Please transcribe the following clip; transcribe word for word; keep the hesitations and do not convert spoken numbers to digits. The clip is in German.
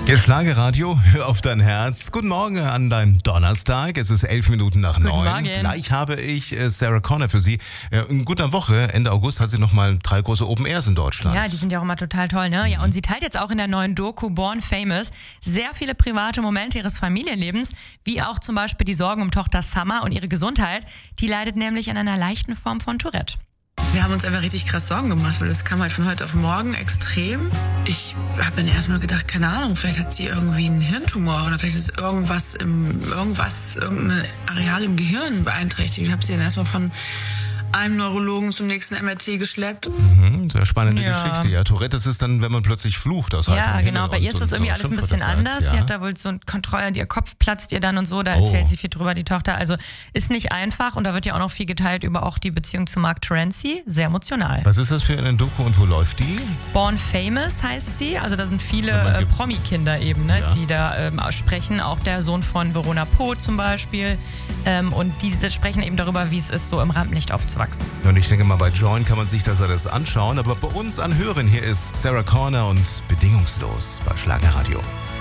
Hier Schlagerradio, hör auf dein Herz. Guten Morgen an deinem Donnerstag. Es ist elf Minuten nach Guten neun. Morgen. Gleich habe ich äh, Sarah Connor für Sie. Äh, in guter Woche, Ende August, hat sie nochmal drei große Open Airs in Deutschland. Ja, die sind ja auch immer total toll, ne? Ja, und sie teilt jetzt auch in der neuen Doku Born Famous sehr viele private Momente ihres Familienlebens, wie auch zum Beispiel die Sorgen um Tochter Summer und ihre Gesundheit. Die leidet nämlich an einer leichten Form von Tourette. Wir haben uns einfach richtig krass Sorgen gemacht, weil das kam halt von heute auf morgen extrem. Ich habe dann erstmal gedacht, keine Ahnung, vielleicht hat sie irgendwie einen Hirntumor oder vielleicht ist irgendwas im, irgendwas, irgendein Areal im Gehirn beeinträchtigt. Ich habe sie dann erstmal von einem Neurologen zum nächsten M R T geschleppt. Mhm, sehr spannende Ja. Geschichte. Ja, Tourette, das ist dann, wenn man plötzlich flucht aus heiterem Ja, Himmel genau. Bei und ihr ist so- das irgendwie so alles ein Schimpfwörter bisschen sagt, anders. ja. Sie hat da wohl so eine Kontrolle, ihr Kopf platzt ihr dann und so. Da Oh. erzählt sie viel drüber, die Tochter. Also ist nicht einfach und da wird ja auch noch viel geteilt über auch die Beziehung zu Mark Terenzi. Sehr emotional. Was ist das für eine Doku und wo läuft die? Born Famous heißt sie. Also da sind viele Ja, man äh, gibt- Promi-Kinder eben, ne, Ja. die da ähm, sprechen. Auch der Sohn von Verona Poth zum Beispiel. Ähm, und diese sprechen eben darüber, wie es ist, so im Rampenlicht aufzuwachsen. Und ich denke mal, bei Join kann man sich das alles anschauen. Aber bei uns anhören, hier ist Sarah Connor und Bedingungslos bei Schlagerradio.